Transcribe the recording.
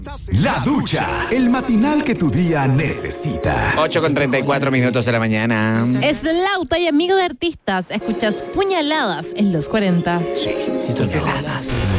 La Ducha, el matinal que tu día necesita. 8:34 de la mañana. Es Lauta y amigo de artistas. Escuchas Puñaladas en los 40. Sí, puñaladas.